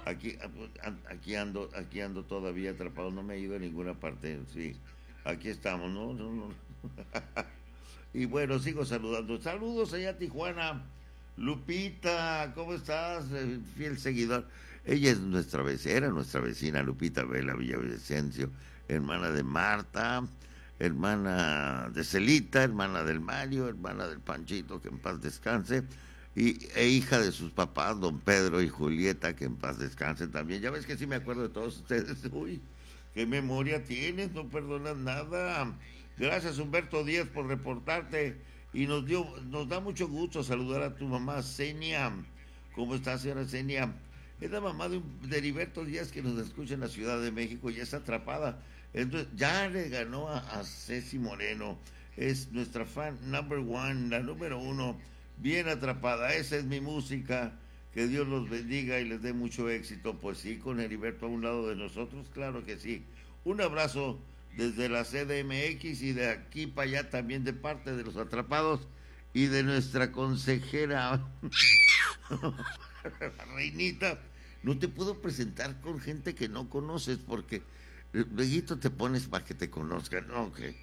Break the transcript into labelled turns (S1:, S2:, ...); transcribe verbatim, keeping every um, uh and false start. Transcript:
S1: Aquí, aquí ando, aquí ando todavía atrapado, no me he ido a ninguna parte, sí. Aquí estamos, ¿no? No, no. Y bueno, sigo saludando. Saludos allá a Tijuana. Lupita, ¿cómo estás? Eh, Fiel seguidor. Ella es nuestra vecina, era nuestra vecina Lupita Vela Villavicencio, hermana de Marta, hermana de Celita, hermana del Mario, hermana del Panchito, que en paz descanse, y, e hija de sus papás, don Pedro y Julieta, que en paz descanse también. Ya ves que sí me acuerdo de todos ustedes. Uy, qué memoria tienes, no perdonas nada. Gracias Humberto Díaz por reportarte y nos dio, nos da mucho gusto saludar a tu mamá Senia. ¿Cómo está señora Senia? Es la mamá de, un, de Heriberto Díaz que nos escucha en la Ciudad de México y está atrapada. Entonces ya le ganó a, a Ceci Moreno. Es nuestra fan number one, la número uno. Bien atrapada. Esa es mi música. Que Dios los bendiga y les dé mucho éxito. Pues sí, con Heriberto a un lado de nosotros, claro que sí. Un abrazo desde la C D M X y de aquí para allá también de parte de los atrapados y de nuestra consejera Reinita. No te puedo presentar con gente que no conoces porque luego te pones para que te conozcan, ¿no? Okay.